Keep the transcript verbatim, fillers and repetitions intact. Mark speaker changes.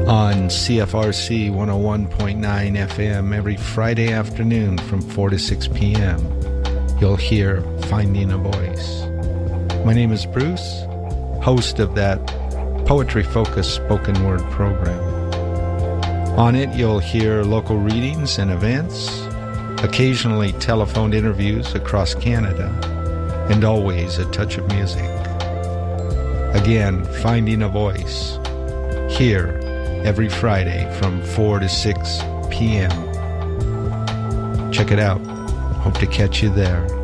Speaker 1: on C F R C one oh one point nine F M every Friday afternoon from four to six p.m. You'll hear Finding a Voice. My name is Bruce, host of that poetry-focused spoken word program. On it, you'll hear local readings and events, occasionally telephoned interviews across Canada, and always a touch of music. Again, Finding a Voice, here every Friday from four to six p.m. Check it out. Hope to catch you there.